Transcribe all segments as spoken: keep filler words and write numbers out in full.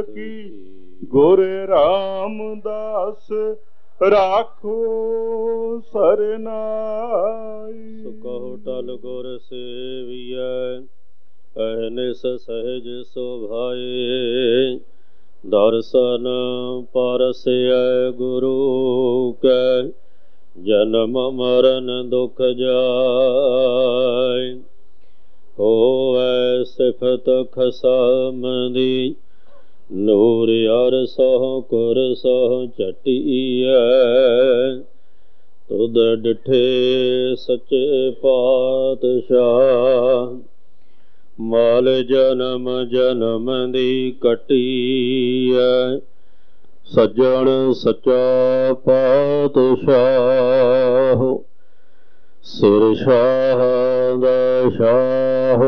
की गुर रामदास राखो सरनाई। सुकहु टल गुर सेविय अहनिस सहज सुभाए। दर्शन परसय गुरु कै जन्म मरण दुख जाय। होवै सिफत खसामदी नूर अर सह कुर सह चटिया। तुद डिठे सचे पातशाह माल जन्म जन्म दी कटिया। सज्जन सचा पातशाह सिर शाह दा शाह।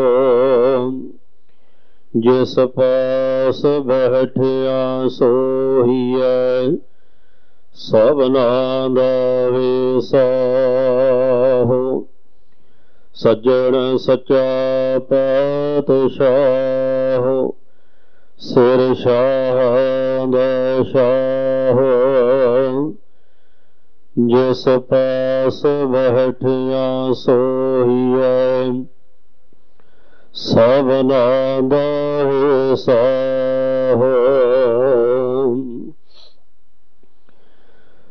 जिस पास बैठिया सोहिया सबना दा विसाहो। सज्जन सचा पातशाह सिर शाह दा शाह। जिस पास बैठिया सोहिया सबना दा विसाहो।